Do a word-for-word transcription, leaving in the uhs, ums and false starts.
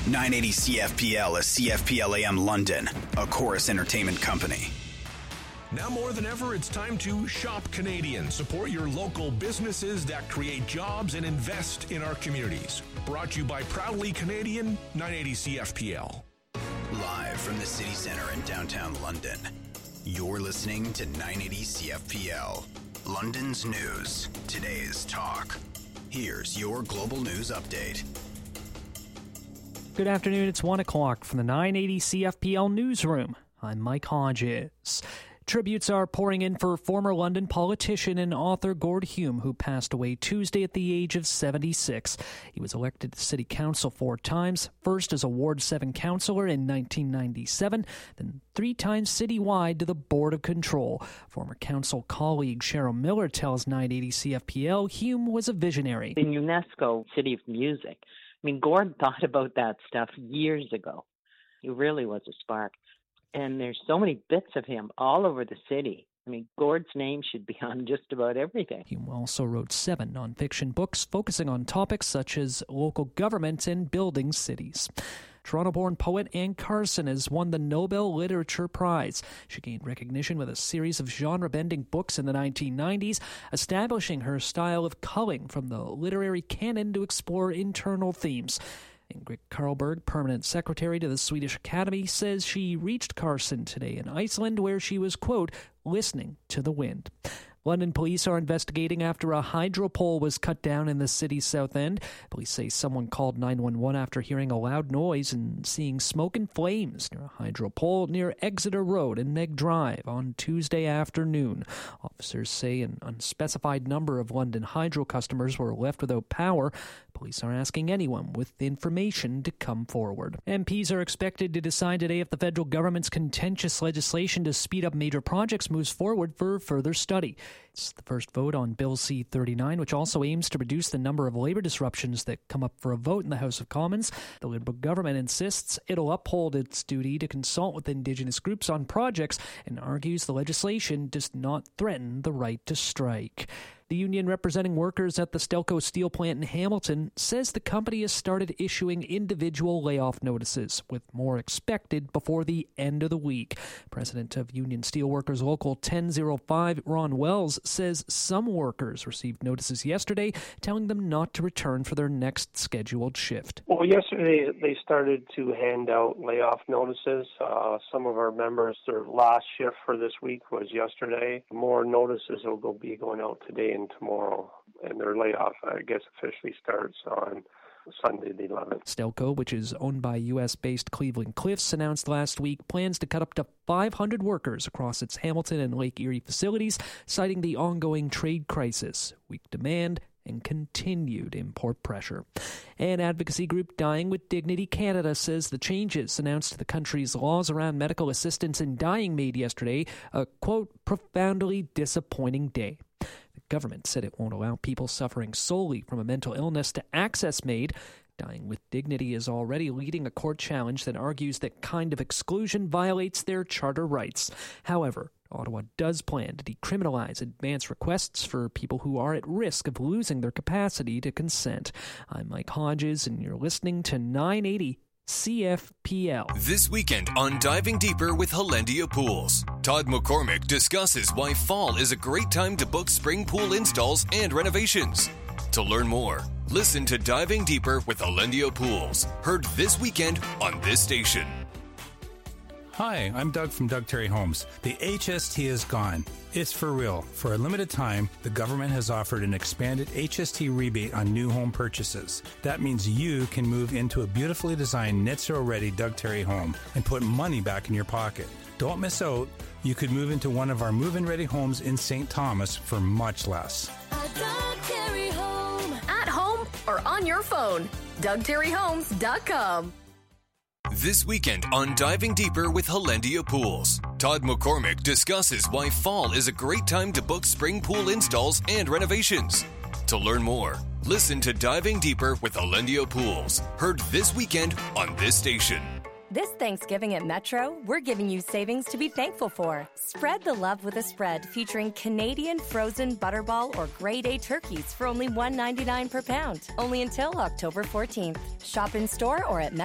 nine eighty C F P L is C F P L A M London, a Chorus Entertainment company. Now more than ever, it's time to shop Canadian. Support your local businesses that create jobs and invest in our communities. Brought to you by Proudly Canadian, nine eighty C F P L. Live from the city centre in downtown London, you're listening to nine eighty C F P L. London's news, today's talk. Here's your global news update. Good afternoon, it's one o'clock from the nine eighty C F P L newsroom. I'm Mike Hodges. Tributes are pouring in for former London politician and author Gord Hume, who passed away Tuesday at the age of seventy-six. He was elected to City Council four times, first as a Ward seven councillor in nineteen ninety-seven, then three times citywide to the Board of Control. Former council colleague Cheryl Miller tells nine eighty C F P L Hume was a visionary. In UNESCO City of Music, I mean, Gord thought about that stuff years ago. He really was a spark. And there's so many bits of him all over the city. I mean, Gord's name should be on just about everything. Hume also wrote seven nonfiction books focusing on topics such as local government and building cities. Toronto-born poet Anne Carson has won the Nobel Literature Prize. She gained recognition with a series of genre-bending books in the nineteen nineties, establishing her style of culling from the literary canon to explore internal themes. Ingrid Carlberg, permanent secretary to the Swedish Academy, says she reached Carson today in Iceland, where she was, quote, listening to the wind. London police are investigating after a hydro pole was cut down in the city's south end. Police say someone called nine one one after hearing a loud noise and seeing smoke and flames near a hydro pole near Exeter Road and Meg Drive on Tuesday afternoon. Officers say an unspecified number of London Hydro customers were left without power. Police are asking anyone with information to come forward. M Ps are expected to decide today if the federal government's contentious legislation to speed up major projects moves forward for further study. It's the first vote on Bill C thirty-nine, which also aims to reduce the number of labour disruptions that come up for a vote in the House of Commons. The Liberal government insists it'll uphold its duty to consult with Indigenous groups on projects and argues the legislation does not threaten the right to strike. The union representing workers at the Stelco steel plant in Hamilton says the company has started issuing individual layoff notices, with more expected before the end of the week. President of Union Steelworkers Local ten oh five, Ron Wells, says some workers received notices yesterday telling them not to return for their next scheduled shift. Well, yesterday they started to hand out layoff notices. Uh, some of our members, their last shift for this week was yesterday. More notices will be going out today and tomorrow, and their layoff, I guess, officially starts on Sunday the eleventh. Stelco, which is owned by U S-based Cleveland Cliffs, announced last week plans to cut up to five hundred workers across its Hamilton and Lake Erie facilities, citing the ongoing trade crisis, weak demand, and continued import pressure. An advocacy group Dying with Dignity Canada says the changes announced to the country's laws around medical assistance in dying made yesterday a, quote, profoundly disappointing day. The government said it won't allow people suffering solely from a mental illness to access MAID. Dying with Dignity is already leading a court challenge that argues that kind of exclusion violates their charter rights. However, Ottawa does plan to decriminalize advance requests for people who are at risk of losing their capacity to consent. I'm Mike Hodges, and you're listening to nine eighty C F P L. This weekend on Diving Deeper with Hollandia Pools, Todd McCormick discusses why fall is a great time to book spring pool installs and renovations. To learn more, listen to Diving Deeper with Hollandia Pools, heard this weekend on this station. Hi, I'm Doug from Doug Terry Homes. The H S T is gone. It's for real. For a limited time, the government has offered an expanded H S T rebate on new home purchases. That means you can move into a beautifully designed net zero ready Doug Terry home and put money back in your pocket. Don't miss out. You could move into one of our move-in ready homes in Saint Thomas for much less. A Doug Terry home. At home or on your phone. Doug Terry Homes dot com. This weekend on Diving Deeper with Hollandia Pools, Todd McCormick discusses why fall is a great time to book spring pool installs and renovations. To learn more, listen to Diving Deeper with Hollandia Pools, heard this weekend on this station. This Thanksgiving at Metro, we're giving you savings to be thankful for. Spread the love with a spread featuring Canadian frozen butterball or grade A turkeys for only one dollar ninety-nine per pound. Only until October fourteenth. Shop in store or at Metro.